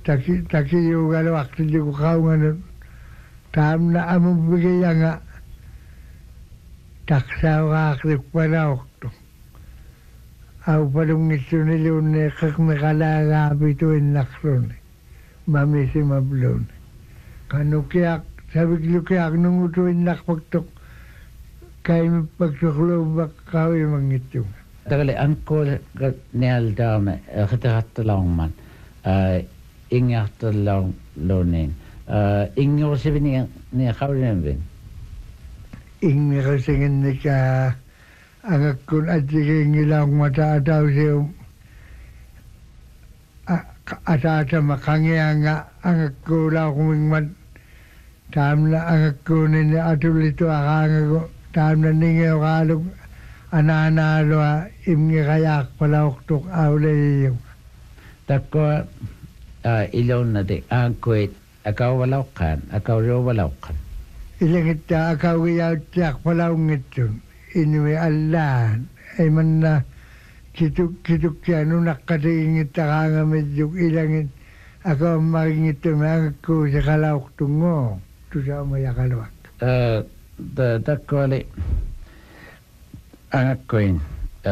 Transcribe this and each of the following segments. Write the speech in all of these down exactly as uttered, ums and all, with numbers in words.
taki taki juga waktu di kau nganu tam na amu bigi yang tak sawa akrik pada waktu au padung itu ni lune kak mekala gabi tu enak lune mami si mablun kanu kiak sabi kiak nungu tu enak waktu kay pagtuklo bakawi mangitung tagali angko nial dame khatahat man ingat lang lonin ingyo sibini ni khawrin bin ingni kasingin ni ka ang kun atiging ilang mata ataw siya atata makangi ang ang kulaw kuming mat tam na ang kunin ni atulito akang ko tam na ningi kalog ananalo imngi kayak palawaktok awle yung takko ilaw na di angkoit akaw walawkan akaw ro walawkan ilangit ta akaw iyaw tiyak palawngit yun inuwi Allah ay man na kituk kituk yan nung nakatiingit ta ka nga medyo ilangit akaw makingit tumang ko sa kalawak tungo to sa umaya kalawak takko ali angkoin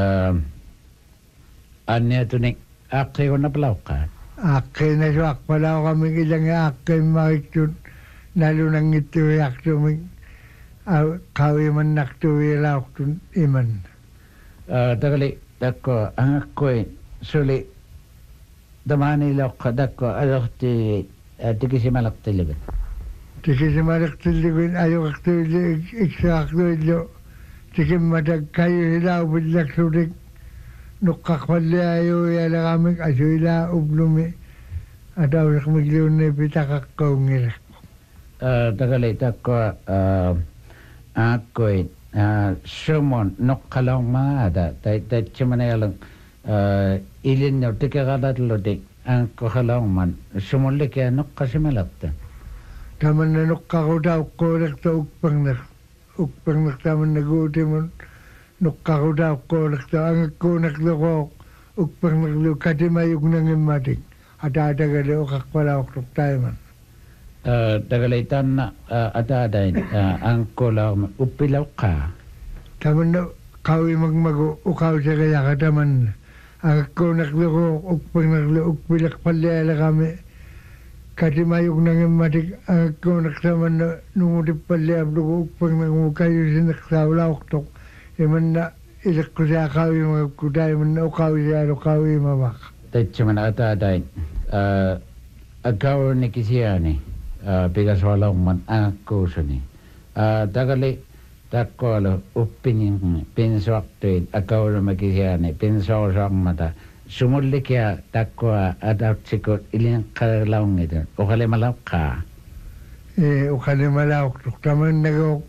anya tunik akay ko na palawkan Akin na suwak pala ako kami ilang akin makikun nalo nang ito yak tuming kawi man naktuwi laok tun iman. Tagali dako ang ako'y suli damani laok dako alok ti tikisimalak tilibin. Tikisimalak tilibin ayok aktuwi iksa aktuwi lo tikim matag kayo hilaw budlak sulik nukakpali ayo yala kami asuila ublumi ataw sa kumigliw na pitakakaw ngirak. Tagali tako ako'y sumon nukalong mga ada tay chimanayalang ilin nyo tikakalat lodik ang kukalong man sumulik ya nukasimalakta. Taman na nukakaw korek ta ukpang na ukpang na taman naguti mo nukakaw korek ta ang kunak loko ukpang naglo katimayog nang imating at atagali o kakpala oktok tayo man. Tagalitan na atadain ang kulang upilaw ka. Taman na kawi magmago ukaw sa kaya ka taman ang kunak loko ukpang naglo ukpilak palyala kami katimayog nang imating ang kunak taman na nungutip palyab loko ukpang nangukayo sinaksawla oktok iman na ilak ko siya kawi mga kuday man na ukawi siya ukawi mabaka. Tatsi man atadain agaw ni kisiyani bigas walang man ako suni. Tagali tako lo upin pinswaktuin agaw na makisiyani pinsawasang mata sumulik ya tako adaw sikot ilang kalawang ito ukali malaw ka. Eh ukali malaw taman nagaw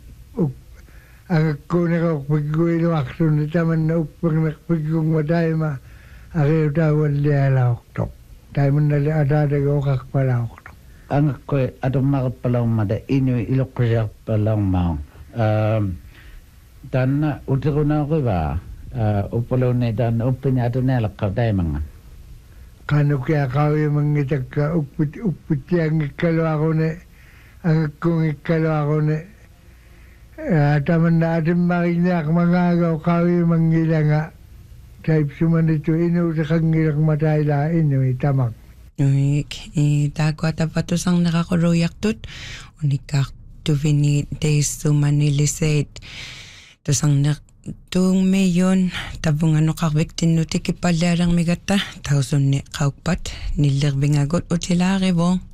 ang ako nakapagkuhin wakto na taman na upang nakapagkong matay ma akiw tawal liya laoktok tayo man nali adadaga o kakpalaoktok ang ako atong makapalaw mada ino ilok ko siya palaw maong dan na utiro na ako ba upalaw na dan upin ato na lakaw tayo mga kano kaya kawi mangitag ka upit upit yang ikalo ako na ang akong ikalo ako na taman na ating makinak mga agaw kawi mangila nga kahit suman ito ino sa kangilang matay lain ino itamak. Uy, dako at apatos ang nakakuroyak tut unikak tuvini days suman nilisaid tos ang nak tung mayon tabung ano kakwik tinutik ipalarang migata tauson ni kaukpat nilerbingagot o tilari bong